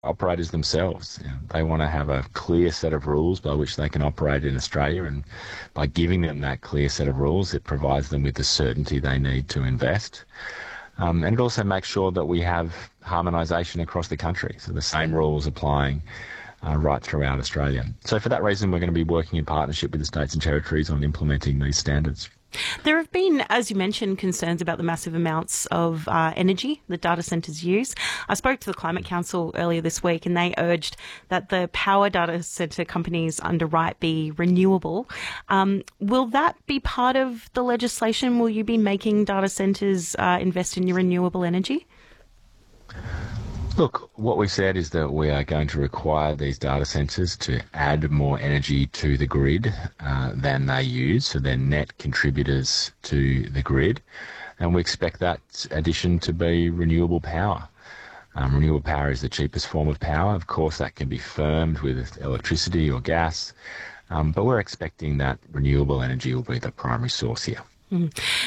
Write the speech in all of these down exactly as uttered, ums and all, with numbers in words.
operators themselves. You know, they want to have a clear set of rules by which they can operate in Australia, and by giving them that clear set of rules, it provides them with the certainty they need to invest. Um, and it also makes sure that we have harmonisation across the country, so the same rules applying uh, right throughout Australia. So for that reason, we're going to be working in partnership with the states and territories on implementing these standards. There have been, as you mentioned, concerns about the massive amounts of uh, energy that data centres use. I spoke to the Climate Council earlier this week, and they urged that the power data centre companies underwrite be renewable. Um, will that be part of the legislation? Will you be making data centres uh, invest in your renewable energy? Look, what we've said is that we are going to require these data centres to add more energy to the grid uh, than they use, so they're net contributors to the grid, and we expect that addition to be renewable power. Um, renewable power is the cheapest form of power. Of course, that can be firmed with electricity or gas, um, but we're expecting that renewable energy will be the primary source here. Mm.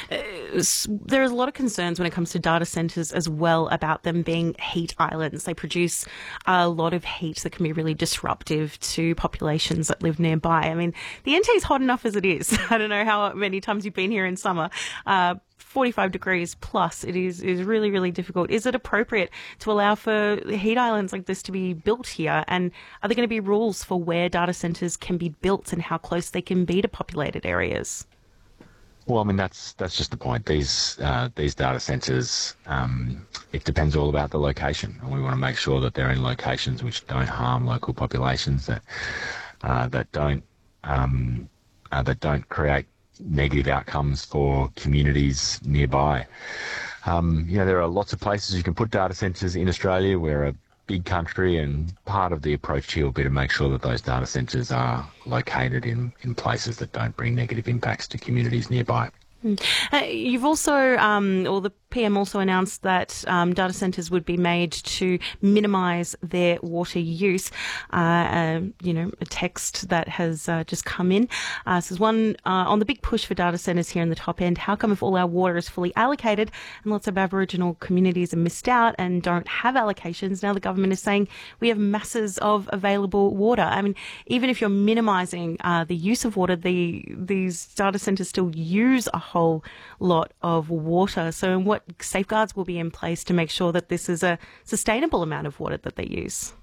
Uh, there's a lot of concerns when it comes to data centres as well about them being heat islands. They produce a lot of heat that can be really disruptive to populations that live nearby. I mean, the N T is hot enough as it is. I don't know how many times you've been here in summer. Uh, forty-five degrees plus, it is, is really, really difficult. Is it appropriate to allow for heat islands like this to be built here? And are there going to be rules for where data centres can be built and how close they can be to populated areas? Well, I mean, that's that's just the point. These uh, these data centres, um, it depends all about the location, and we want to make sure that they're in locations which don't harm local populations, that uh, that don't um, uh, that don't create negative outcomes for communities nearby. Um, you know, there are lots of places you can put data centres in Australia. We're a big country, and part of the approach here will be to make sure that those data centres are located in, in places that don't bring negative impacts to communities nearby. Mm. Uh, you've also, um, or the P M also announced that um, data centres would be made to minimise their water use. Uh, uh, you know, a text that has uh, just come in uh, says one uh, on the big push for data centres here in the top end. How come if all our water is fully allocated and lots of Aboriginal communities are missed out and don't have allocations, now the government is saying we have masses of available water? I mean, even if you're minimising uh, the use of water, the these data centres still use a whole lot of water. So what safeguards will be in place to make sure that this is a sustainable amount of water that they use?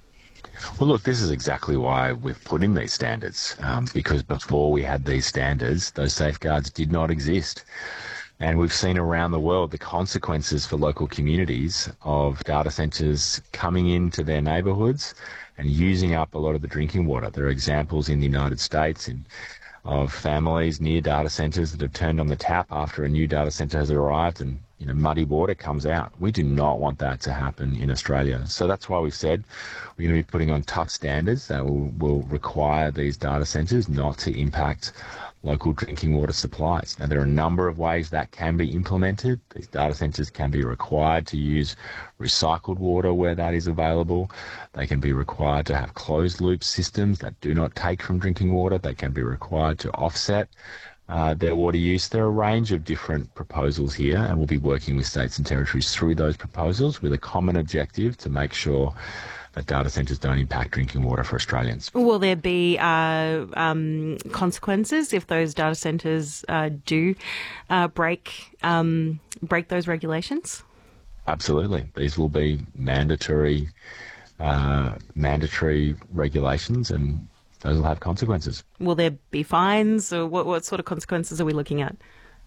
Well, look, this is exactly why we've put in these standards, um, because before we had these standards, those safeguards did not exist. And we've seen around the world the consequences for local communities of data centres coming into their neighbourhoods and using up a lot of the drinking water. There are examples in the United States in of families near data centres that have turned on the tap after a new data centre has arrived, and you know, muddy water comes out. We do not want that to happen in Australia. So that's why we've said we're going to be putting on tough standards that will, will require these data centres not to impact local drinking water supplies. Now, there are a number of ways that can be implemented. These data centres can be required to use recycled water where that is available. They can be required to have closed-loop systems that do not take from drinking water. They can be required to offset uh, their water use. There are a range of different proposals here, and we'll be working with states and territories through those proposals with a common objective to make sure that data centres don't impact drinking water for Australians. Will there be uh, um, consequences if those data centres uh, do uh, break um, break those regulations? Absolutely. These will be mandatory uh, mandatory regulations, and those will have consequences. Will there be fines, or what, what sort of consequences are we looking at?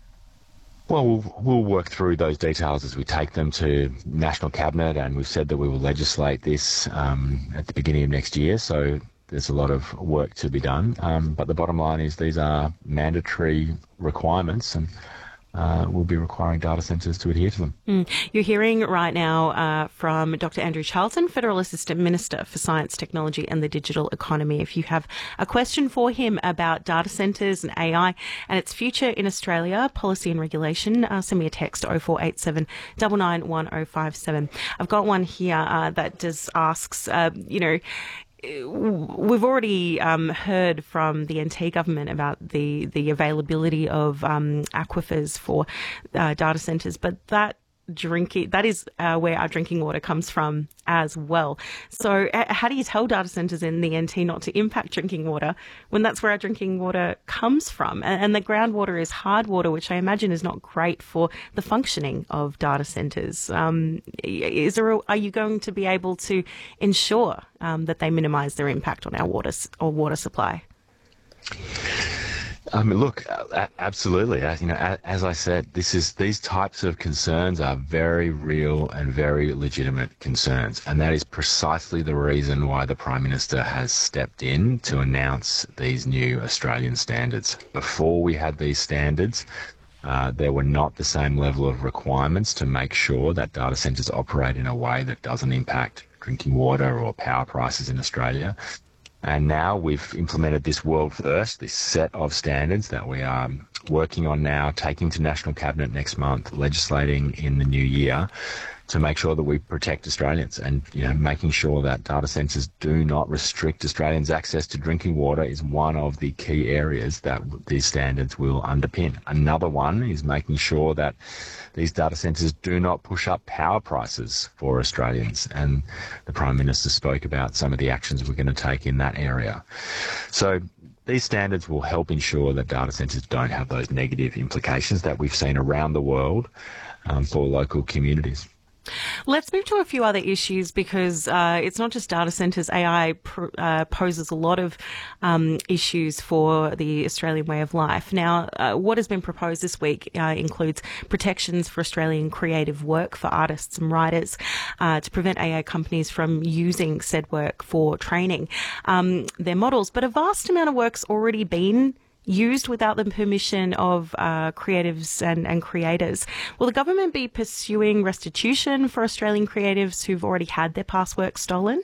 Well, well, we'll work through those details as we take them to National Cabinet, and we've said that we will legislate this um, at the beginning of next year, so there's a lot of work to be done. Um, but the bottom line is these are mandatory requirements, and uh, we'll be requiring data centres to adhere to them. Mm. You're hearing right now uh, from Doctor Andrew Charlton, Federal Assistant Minister for Science, Technology and the Digital Economy. If you have a question for him about data centres and A I and its future in Australia, policy and regulation, uh, send me a text oh four eight seven, nine nine one oh five seven. I've got one here uh, that just asks, uh, you know, we've already um, heard from the N T government about the, the availability of um, aquifers for uh, data centres, but that drinking, that is uh, where our drinking water comes from as well. So uh, how do you tell data centers in the N T not to impact drinking water when that's where our drinking water comes from? And, and the groundwater is hard water, which I imagine is not great for the functioning of data centers. Um, is there, a, are you going to be able to ensure um, that they minimize their impact on our water or water supply? Um, look, uh, absolutely. Uh, you know, as, as I said, this is these types of concerns are very real and very legitimate concerns, and that is precisely the reason why the Prime Minister has stepped in to announce these new Australian standards. Before we had these standards, uh, there were not the same level of requirements to make sure that data centres operate in a way that doesn't impact drinking water or power prices in Australia. And now we've implemented this world first, this set of standards that we are working on now, taking to National Cabinet next month, legislating in the new year to make sure that we protect Australians, and you know, making sure that data centres do not restrict Australians' access to drinking water is one of the key areas that these standards will underpin. Another one is making sure that these data centres do not push up power prices for Australians, and the Prime Minister spoke about some of the actions we're going to take in that area. So these standards will help ensure that data centres don't have those negative implications that we've seen around the world um, for local communities. Let's move to a few other issues, because uh, it's not just data centres. A I pr- uh, poses a lot of um, issues for the Australian way of life. Now, uh, what has been proposed this week uh, includes protections for Australian creative work for artists and writers uh, to prevent A I companies from using said work for training um, their models. But a vast amount of work's already been used without the permission of uh, creatives and, and creators. Will the government be pursuing restitution for Australian creatives who've already had their past work stolen?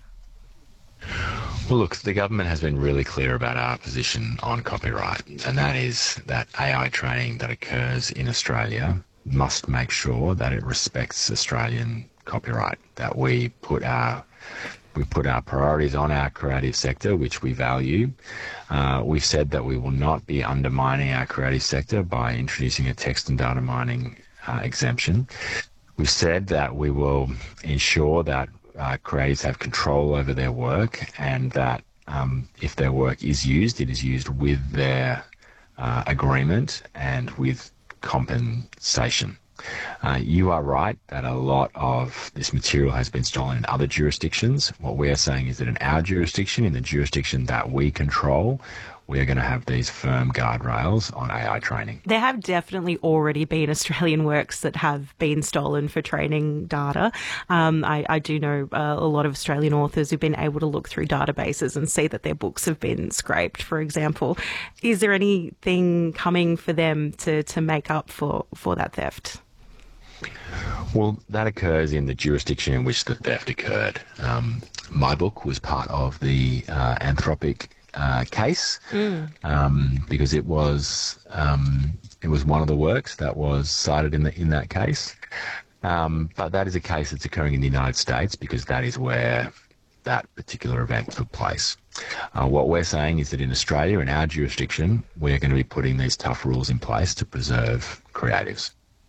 Well, look, the government has been really clear about our position on copyright, and that is that A I training that occurs in Australia must make sure that it respects Australian copyright, that we put our We put our priorities on our creative sector, which we value. Uh, we've said that we will not be undermining our creative sector by introducing a text and data mining uh, exemption. We've said that we will ensure that uh, creatives have control over their work, and that um, if their work is used, it is used with their uh, agreement and with compensation. Uh, you are right that a lot of this material has been stolen in other jurisdictions. What we are saying is that in our jurisdiction, in the jurisdiction that we control, we are going to have these firm guardrails on A I training. There have definitely already been Australian works that have been stolen for training data. Um, I, I do know uh, a lot of Australian authors who've been able to look through databases and see that their books have been scraped, for example. Is there anything coming for them to, to make up for, for that theft? Well, that occurs in the jurisdiction in which the theft occurred. Um, my book was part of the uh, Anthropic uh, case mm. um, because it was um, it was one of the works that was cited in the in that case. Um, but that is a case that's occurring in the United States because that is where that particular event took place. Uh, what we're saying is that in Australia, in our jurisdiction, we're going to be putting these tough rules in place to preserve creatives.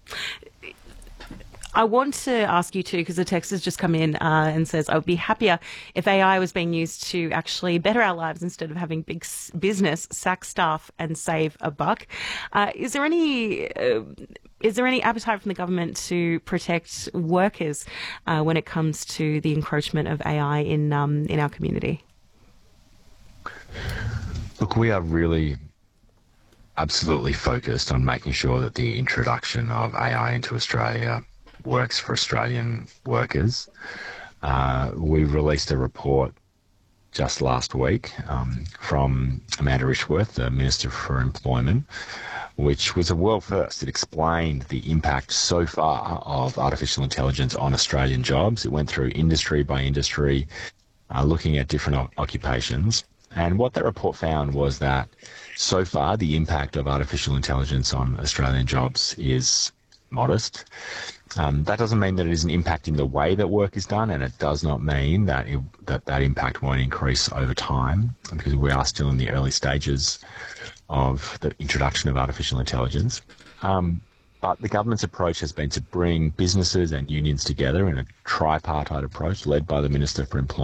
I want to ask you too, because the text has just come in uh, and says, I would be happier if A I was being used to actually better our lives instead of having big s- business sack staff and save a buck. Uh, is there any uh, is there any appetite from the government to protect workers uh, when it comes to the encroachment of A I in um, in our community? Look, we are really absolutely focused on making sure that the introduction of A I into Australia works for Australian workers. Uh, we released a report just last week um, from Amanda Ishworth, the Minister for Employment, which was a world first. It explained the impact so far of artificial intelligence on Australian jobs. It went through industry by industry, uh, looking at different o- occupations. And what that report found was that so far the impact of artificial intelligence on Australian jobs is modest. Um, that doesn't mean that it isn't impacting the way that work is done, and it does not mean that it, that, that impact won't increase over time, because we are still in the early stages of the introduction of artificial intelligence. Um, But the government's approach has been to bring businesses and unions together in a tripartite approach led by the Minister for Employment